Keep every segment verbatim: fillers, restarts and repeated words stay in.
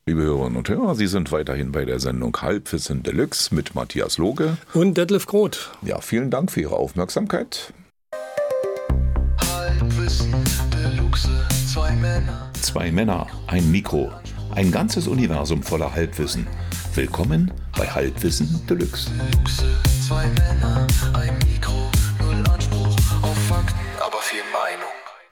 Liebe Hörerinnen und Hörer, Sie sind weiterhin bei der Sendung Halbwissen Deluxe mit Matthias Loge und Detlef Groth. Ja, vielen Dank für Ihre Aufmerksamkeit. Halbwissen Deluxe, zwei Männer. Zwei Männer, ein Mikro, ein ganzes Universum voller Halbwissen. Willkommen bei Halbwissen Deluxe. Deluxe, zwei Männer, ein Mikro, null Anspruch auf Fakten, aber viel Meinung.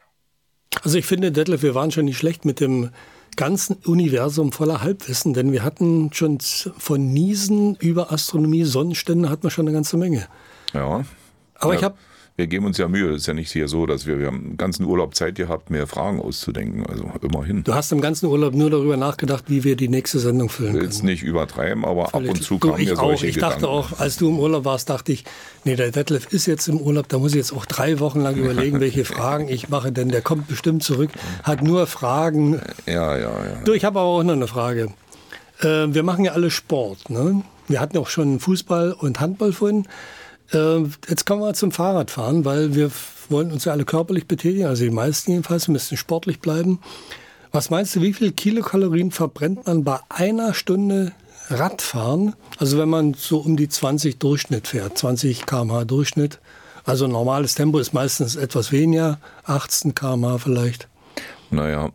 Also ich finde, Detlef, wir waren schon nicht schlecht mit dem ganzen Universum voller Halbwissen, denn wir hatten schon von Niesen über Astronomie, Sonnenstände hatten wir schon eine ganze Menge. Ja. Aber ja, ich habe wir geben uns ja Mühe. Es ist ja nicht hier so, dass wir, wir haben den ganzen Urlaub Zeit gehabt, mehr Fragen auszudenken. Also immerhin. Du hast im ganzen Urlaub nur darüber nachgedacht, wie wir die nächste Sendung füllen können. Jetzt nicht übertreiben, aber Völlig. ab und zu du, kamen ich mir auch. solche Ich Gedanken. dachte auch, als du im Urlaub warst, dachte ich, nee, der Detlef ist jetzt im Urlaub, da muss ich jetzt auch drei Wochen lang überlegen, welche Fragen ich mache, denn der kommt bestimmt zurück, hat nur Fragen. Ja, ja, ja. Du, ich habe aber auch noch eine Frage. Äh, wir machen ja alle Sport, ne? Wir hatten auch schon Fußball und Handball vorhin. Äh, jetzt kommen wir zum Fahrradfahren, weil wir wollen uns ja alle körperlich betätigen, also die meisten jedenfalls, müssen sportlich bleiben. Was meinst du, wie viel Kilokalorien verbrennt man bei einer Stunde Radfahren? Also wenn man so um die zwanzig Durchschnitt fährt, zwanzig Kilometer pro Stunde Durchschnitt. Also normales Tempo ist meistens etwas weniger, achtzehn Kilometer pro Stunde vielleicht. Naja,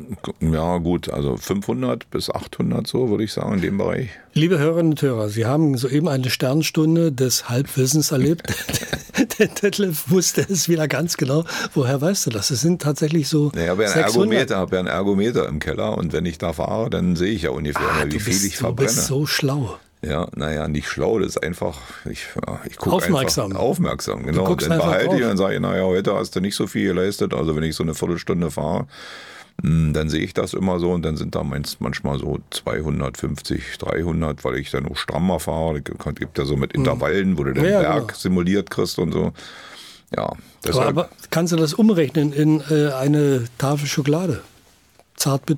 ja gut, also fünfhundert bis achthundert so, würde ich sagen, in dem Bereich. Liebe Hörerinnen und Hörer, Sie haben soeben eine Sternstunde des Halbwissens erlebt. Der Detlef wusste es wieder ganz genau. Woher weißt du das? Es sind tatsächlich so naja, ich habe ja einen Ergometer, habe ja einen Ergometer im Keller und wenn ich da fahre, dann sehe ich ja ungefähr, ah, wie viel viel bist, ich verbrenne. Du bist so schlau. Ja, naja, nicht schlau, das ist einfach, ich, ja, ich gucke Aufmerksam. einfach aufmerksam, genau. Du guckst Und dann einfach behalte ich drauf. und sage, naja, heute hast du nicht so viel geleistet, also wenn ich so eine Viertelstunde fahre, dann sehe ich das immer so und dann sind da manchmal so zweihundertfünfzig, dreihundert, weil ich dann auch strammer fahre. Es gibt ja so mit Intervallen, wo du den Ja, Berg genau. simuliert kriegst und so. Ja, Aber, deshalb, aber kannst du das umrechnen in äh, eine Tafel Schokolade? Zartbitter